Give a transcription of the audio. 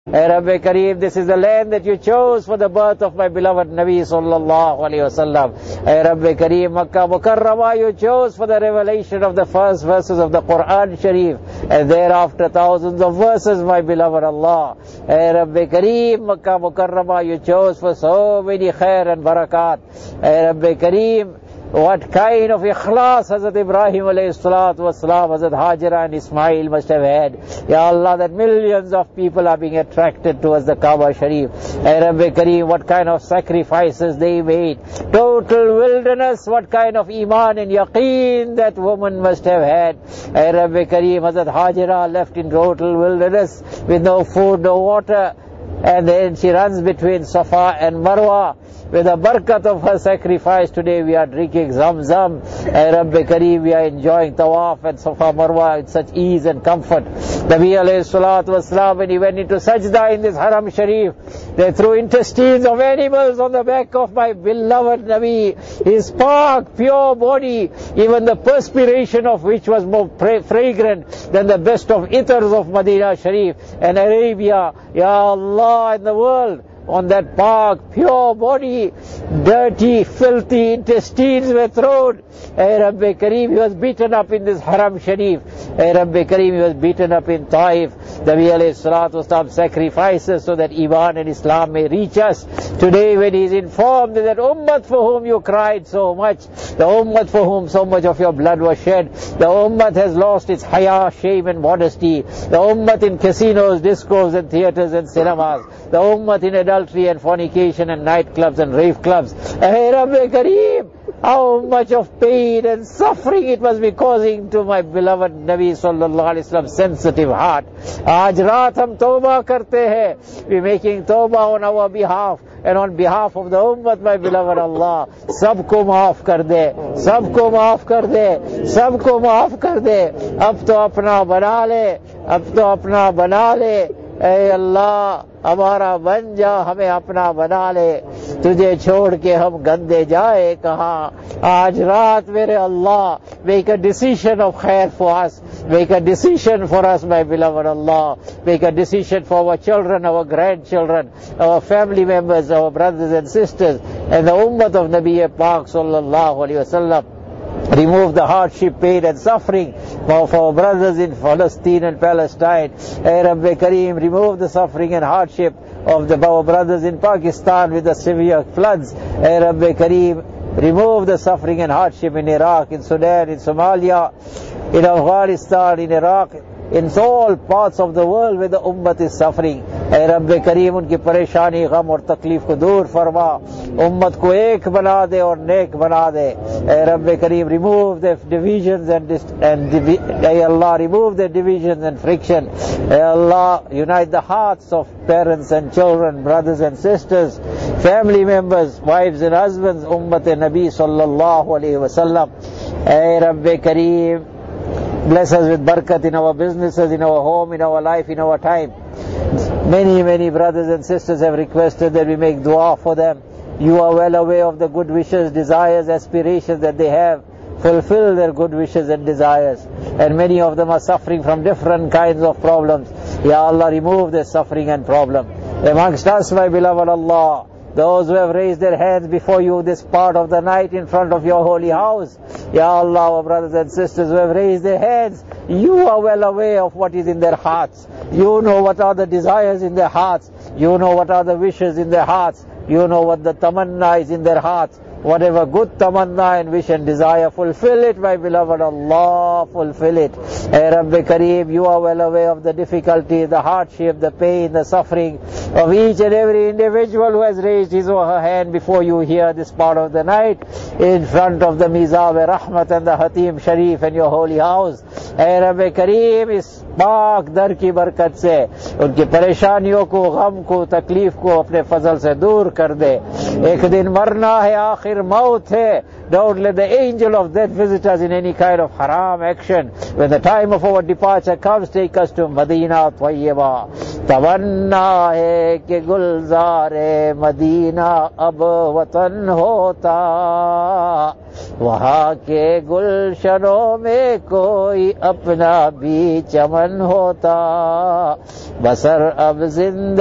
Hey Rabbi Kareem, this is the land that you chose for the birth of my beloved Nabi sallallahu alayhi wasallam. Hey Rabbi Kareem, Makkah Mukarramah you chose for the revelation of the first verses of the Quran Sharif, and thereafter thousands of verses, my beloved Allah. Hey Rabbi Kareem, Makkah Mukarramah you chose for so many khair and barakat. Hey Rabbi Kareem, what kind of ikhlas Hazrat Ibrahim alayhi salatu wasalam, Hazrat Hajra and Ismail must have had. Ya Allah, that millions of people are being attracted towards the Kaaba Sharif. Hey Rabbi Kareem, what kind of sacrifices they made. Total wilderness, what kind of iman and yaqeen that woman must have had. Hey Rabbi Kareem, Hazrat Hajra left in total wilderness with no food, no water, and then she runs between Safa and Marwa. With the barakat of her sacrifice, today we are drinking Zamzam. Hey Rabbi Kareem, we are enjoying Tawaf and Safa Marwa with such ease and comfort. Nabi alayhi salatu wasalam, when he went into Sajda in this Haram Sharif, they threw intestines of animals on the back of my beloved Nabi. His park, pure body, even the perspiration of which was more fragrant than the best of ithers of Medina Sharif and Arabia. Ya Allah, in the world, on that park, pure body, dirty, filthy intestines were thrown. Hey Rabbi Kareem, he was beaten up in this Haram Sharif. Hey Rabbi Kareem, he was beaten up in Taif. Nabi alayhi salatu wasalam sacrifices so that Iman and Islam may reach us. Today when he is informed that Ummah for whom you cried so much, the Ummah for whom so much of your blood was shed, the Ummah has lost its haya, shame and modesty, the Ummah in casinos, discos and theatres and cinemas, the Ummah in adultery and fornication and nightclubs and rave clubs. Hey Rabbi Kareem, how much of pain and suffering it must be causing to my beloved Nabi sallallahu alaihi wasallam sensitive heart. Aaj raat hum tawbah karte hai. We're making tawbah on our behalf and on behalf of the ummah, my beloved Allah. Sabko maaf kar de, sabko maaf kar de, sabko maaf kar de. Ab to apna bana le, ab to apna bana le. ऐ अल्लाह हमारा बन जा, हमें अपना बना ले, तुझे छोड़ के हम गंदे जाए कहाँ. आज रात मेरे अल्लाह, make a decision of khair for us, make a decision for us, my beloved Allah, make a decision for our children, our grandchildren, our family members, our brothers and sisters, and the ummah of Nabi Pak sallallahu alaihi wasallam. Remove the hardship, pain and suffering for our brothers in Palestine and Palestine. Hey Rabbi Kareem, remove the suffering and hardship of our brothers in Pakistan with the severe floods. Hey Rabbi Kareem, remove the suffering and hardship in Iraq, in Sudan, in Somalia, in Afghanistan, in Iraq, in all parts of the world where the ummah is suffering. Hey Rabbi Kareem, unki pareshani, gham aur takleef ko dur farma. Ummah ko ek bana de aur nek bana de. Hey Rabbi Kareem, remove the divisions Hey Allah, remove the divisions and friction. Hey Allah, unite the hearts of parents and children, brothers and sisters, family members, wives and husbands, ummah Nabi sallallahu alayhi wasallam. Hey Rabbi Kareem, bless us with barakat in our businesses, in our home, in our life, in our time. Many brothers and sisters have requested that we make dua for them. You are well aware of the good wishes, desires, aspirations that they have. Fulfill their good wishes and desires. And many of them are suffering from different kinds of problems. Ya Allah, remove their suffering and problem. Amongst us, my beloved Allah, those who have raised their hands before you this part of the night in front of your holy house, Ya Allah, our brothers and sisters who have raised their hands, you are well aware of what is in their hearts. You know what are the desires in their hearts. You know what are the wishes in their hearts. You know what the tamanna is in their hearts. Whatever good tamanna and wish and desire, fulfill it, my beloved Allah, fulfill it. Hey Rabbi Kareem, you are well aware of the difficulty, the hardship, the pain, the suffering of each and every individual who has raised his or her hand before you here this part of the night in front of the Mizab-e-Rahmat and the Hatim Sharif and your holy house. Hey Rabbi Kareem, is पाक दर की बरकत से उनकी परेशानियों को, गम को, तकलीफ को अपने फजल से दूर कर दे. एक दिन मरना है, आखिर मौत है. Don't let the angel of death visit us in any kind of haram action. When the time of our departure comes, take us to Madina Tayyiba. तमन्ना है कि गुलजार मदीना अब वतन होता, वहाँ के गुलशनों में कोई अपना भी चमन होता, बसर अब जिंदा